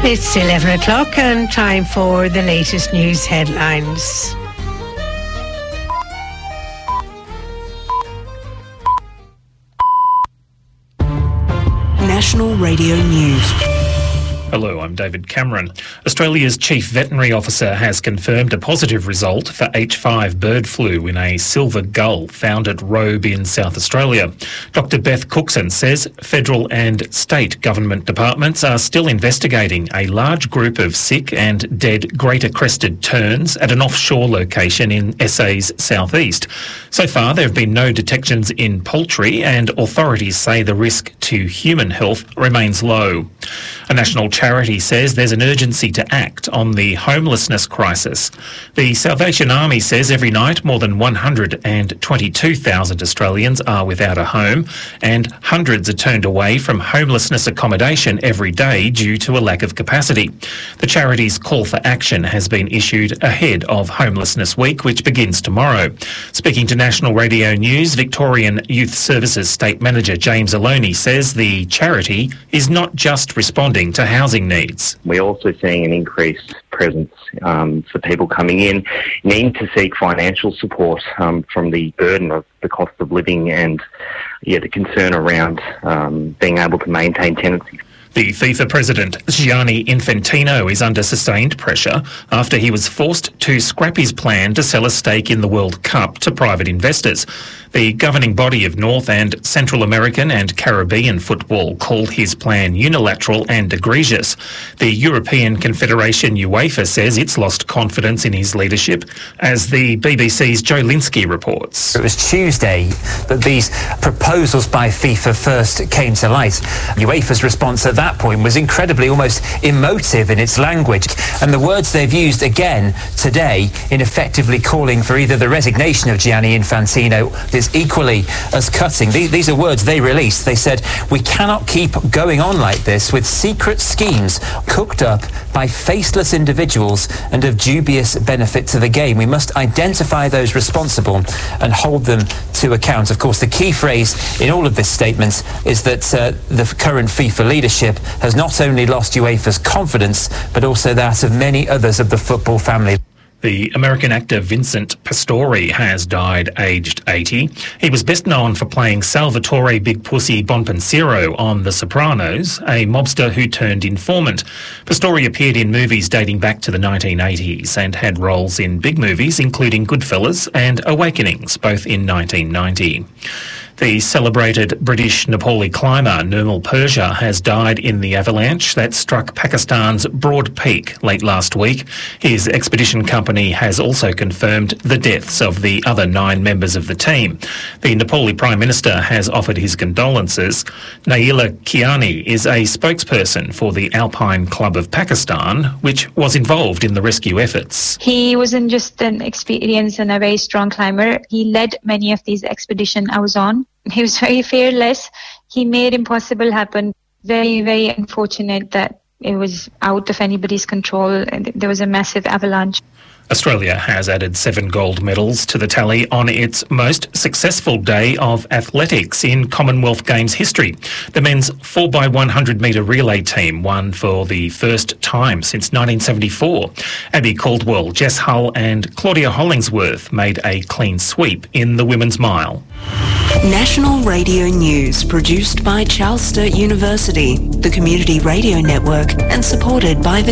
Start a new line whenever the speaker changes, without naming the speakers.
It's 11 o'clock and time for the latest news headlines.
National Radio News.
Hello, I'm David Cameron. Australia's Chief Veterinary Officer has confirmed a positive result for H5 bird flu in a silver gull found at Robe in South Australia. Dr Beth Cookson says federal and state government departments are still investigating a large group of sick and dead greater crested terns at an offshore location in SA's southeast. So far, there have been no detections in poultry, and authorities say the risk to human health remains low. A national charity says there's an urgency to act on the homelessness crisis. The Salvation Army says every night more than 122,000 Australians are without a home, and hundreds are turned away from homelessness accommodation every day due to a lack of capacity. The charity's call for action has been issued ahead of Homelessness Week, which begins tomorrow. Speaking to National Radio News, Victorian Youth Services State Manager James Aloney says the charity is not just responding to housing needs.
We're also seeing an increased presence for people coming in, needing to seek financial support from the burden of the cost of living and the concern around being able to maintain tenancies.
The FIFA president, Gianni Infantino, is under sustained pressure after he was forced to scrap his plan to sell a stake in the World Cup to private investors. The governing body of North and Central American and Caribbean football called his plan unilateral and egregious. The European Confederation UEFA says it's lost confidence in his leadership, as the BBC's Joe Linsky reports.
It was Tuesday that these proposals by FIFA first came to light. UEFA's response at that point was incredibly, almost emotive in its language, and the words they've used again today in effectively calling for either the resignation of Gianni Infantino is equally as cutting. These are words they released. They said, "We cannot keep going on like this with secret schemes cooked up by faceless individuals and of dubious benefit to the game. We must identify those responsible and hold them to account." Of course, the key phrase in all of this statement is that the current FIFA leadership has not only lost UEFA's confidence, but also that of many others of the football family.
The American actor Vincent Pastore has died aged 80. He was best known for playing Salvatore Big Pussy Bonpensiero on The Sopranos, a mobster who turned informant. Pastore appeared in movies dating back to the 1980s and had roles in big movies including Goodfellas and Awakenings, both in 1990. The celebrated British Nepali climber Nirmal Persia has died in the avalanche that struck Pakistan's Broad Peak late last week. His expedition company has also confirmed the deaths of the other 9 members of the team. The Nepali Prime Minister has offered his condolences. Naila Kiani is a spokesperson for the Alpine Club of Pakistan, which was involved in the rescue efforts.
He wasn't just an experienced and a very strong climber. He led many of these expeditions I was on. He was very fearless. He made impossible happen. Very, very unfortunate that it was out of anybody's control and there was a massive avalanche.
Australia has added 7 gold medals to the tally on its most successful day of athletics in Commonwealth Games history. The men's 4x100 metre relay team won for the first time since 1974. Abby Caldwell, Jess Hull and Claudia Hollingsworth made a clean sweep in the women's mile.
National Radio News, produced by Charles Sturt University, the Community Radio Network, and supported by